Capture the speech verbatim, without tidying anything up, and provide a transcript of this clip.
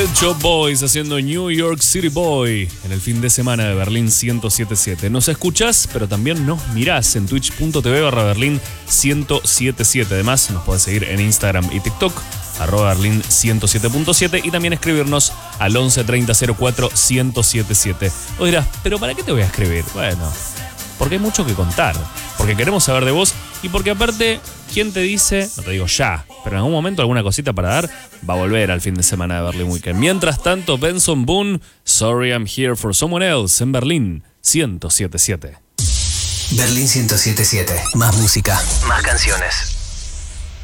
Pet Shop Boys haciendo New York City Boy en el fin de semana de Berlín ciento siete punto siete. Nos escuchás, pero también nos mirás en twitch.tv barra Berlín ciento siete punto siete. Además, nos podés seguir en Instagram y TikTok, arroba Berlín ciento siete punto siete, y también escribirnos al once treinta cero cuatro ciento setenta y siete. O dirás, ¿pero para qué te voy a escribir? Bueno, porque hay mucho que contar, porque queremos saber de vos y porque aparte, ¿quién te dice? No te digo ya, pero en algún momento alguna cosita para dar va a volver al fin de semana de Berlin Weekend. Mientras tanto, Benson Boone, Sorry I'm Here for Someone Else en Berlín ciento siete punto siete. Berlín ciento siete punto siete. Más música, más canciones.